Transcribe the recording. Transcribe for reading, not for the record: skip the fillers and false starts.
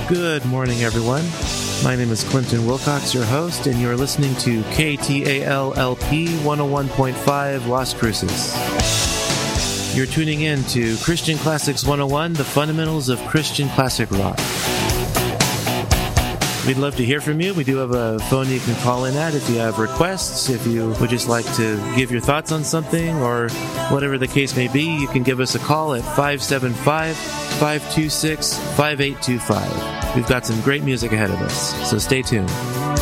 Good morning, everyone. My name is Clinton Wilcox, your host, and you're listening to KTAL-LP 101.5 Las Cruces. You're tuning in to Christian Classics 101, the fundamentals of Christian classic rock. We'd love to hear from you. We do have a phone you can call in at if you have requests. If you would just like to give your thoughts on something or whatever the case may be, you can give us a call at 575-526-5825. We've got some great music ahead of us, so stay tuned.